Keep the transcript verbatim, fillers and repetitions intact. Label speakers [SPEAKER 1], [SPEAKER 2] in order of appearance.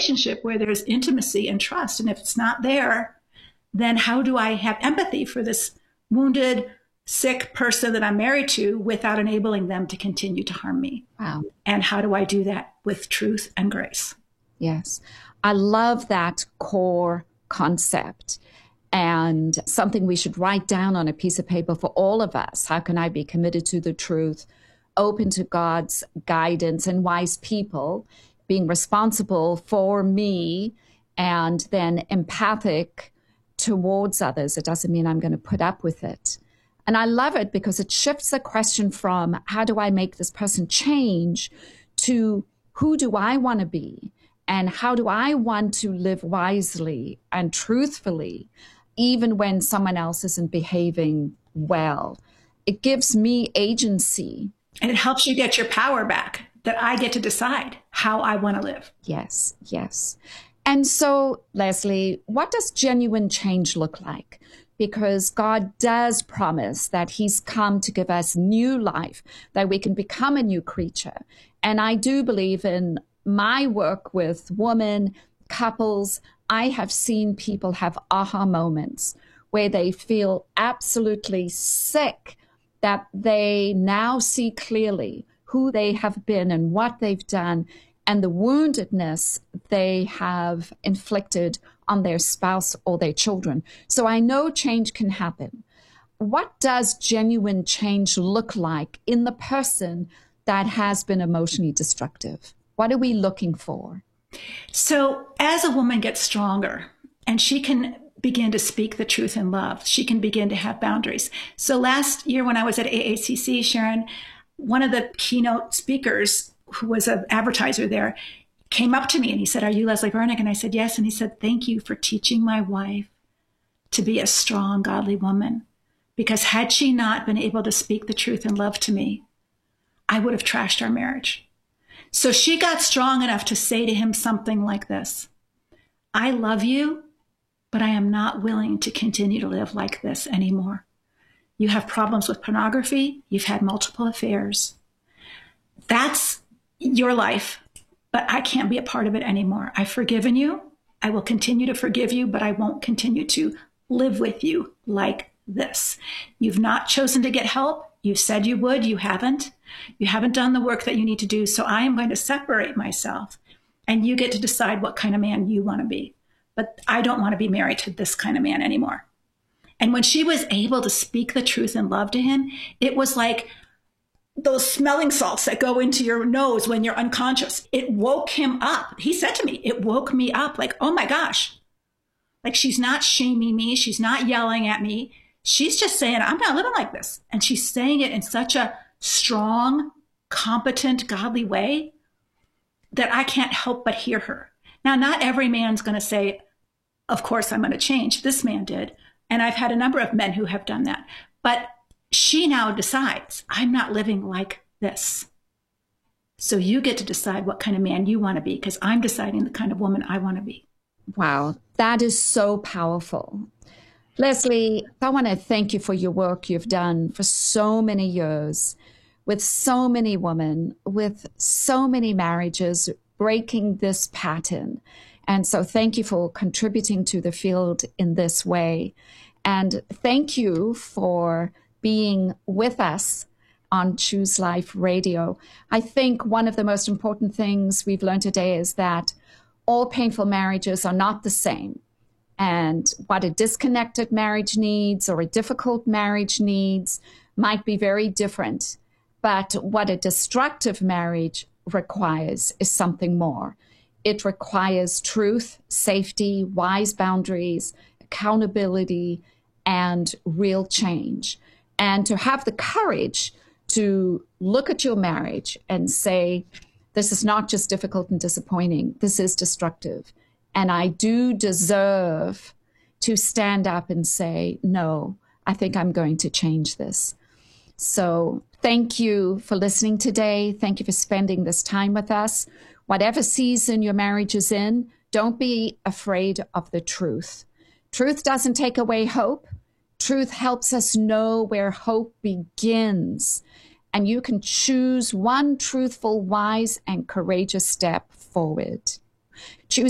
[SPEAKER 1] relationship where there's intimacy and trust. And if it's not there, then how do I have empathy for this wounded, sick person that I'm married to without enabling them to continue to harm me?
[SPEAKER 2] Wow.
[SPEAKER 1] And how do I do that with truth and grace?
[SPEAKER 2] Yes. I love that core concept, and something we should write down on a piece of paper for all of us. How can I be committed to the truth, open to God's guidance and wise people, being responsible for me, and then empathic towards others? It doesn't mean I'm going to put up with it. And I love it because it shifts the question from how do I make this person change to who do I want to be, and how do I want to live wisely and truthfully, even when someone else isn't behaving well. It gives me agency.
[SPEAKER 1] And it helps you get your power back, that I get to decide how I want to live.
[SPEAKER 2] Yes, yes. And so, Leslie, what does genuine change look like? Because God does promise that he's come to give us new life, that we can become a new creature. And I do believe in my work with women, couples, I have seen people have aha moments where they feel absolutely sick, that they now see clearly who they have been and what they've done, and the woundedness they have inflicted on their spouse or their children. So I know change can happen. What does genuine change look like in the person that has been emotionally destructive? What are we looking for?
[SPEAKER 1] So as a woman gets stronger and she can begin to speak the truth in love, she can begin to have boundaries. So last year when I was at A A C C, Sharon, one of the keynote speakers who was an advertiser there came up to me and he said, "Are you Leslie Vernick?" And I said, "Yes." And he said, "Thank you for teaching my wife to be a strong, godly woman. Because had she not been able to speak the truth in love to me, I would have trashed our marriage." So she got strong enough to say to him something like this: "I love you, but I am not willing to continue to live like this anymore. You have problems with pornography. You've had multiple affairs. That's your life, but I can't be a part of it anymore. I've forgiven you. I will continue to forgive you, but I won't continue to live with you like this. You've not chosen to get help. You said you would. You haven't. You haven't done the work that you need to do. So I am going to separate myself, and you get to decide what kind of man you want to be. But I don't want to be married to this kind of man anymore." And when she was able to speak the truth in love to him, it was like those smelling salts that go into your nose when you're unconscious. It woke him up. He said to me, it woke me up like, oh my gosh, like she's not shaming me. She's not yelling at me. She's just saying, I'm not living like this. And she's saying it in such a strong, competent, godly way that I can't help but hear her. Now, not every man's going to say, of course, I'm going to change. This man did. And I've had a number of men who have done that. But she now decides, I'm not living like this. So you get to decide what kind of man you want to be, because I'm deciding the kind of woman I want to be.
[SPEAKER 2] Wow, that is so powerful. Leslie, I want to thank you for your work you've done for so many years with so many women, with so many marriages, breaking this pattern. And so thank you for contributing to the field in this way. And thank you for being with us on Choose Life Radio. I think one of the most important things we've learned today is that all painful marriages are not the same. And what a disconnected marriage needs or a difficult marriage needs might be very different. But what a destructive marriage requires is something more. It requires truth, safety, wise boundaries, accountability, and real change. And to have the courage to look at your marriage and say, this is not just difficult and disappointing, this is destructive. And I do deserve to stand up and say, no, I think I'm going to change this. So thank you for listening today. Thank you for spending this time with us. Whatever season your marriage is in, don't be afraid of the truth. Truth doesn't take away hope. Truth helps us know where hope begins. And you can choose one truthful, wise, and courageous step forward. Choose